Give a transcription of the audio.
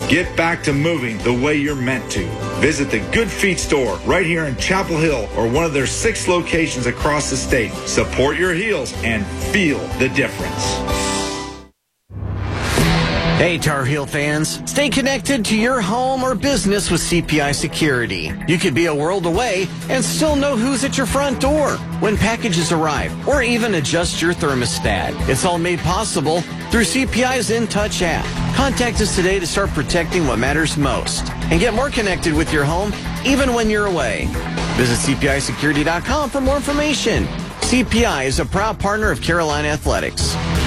Get back to moving the way you're meant to. Visit the Good Feet store right here in Chapel Hill or one of their 6 locations across the state. Support your heels and feel the difference. Hey, Tar Heel fans, stay connected to your home or business with CPI Security. You could be a world away and still know who's at your front door when packages arrive, or even adjust your thermostat. It's all made possible through CPI's InTouch app. Contact us today to start protecting what matters most and get more connected with your home even when you're away. Visit CPISecurity.com for more information. CPI is a proud partner of Carolina Athletics.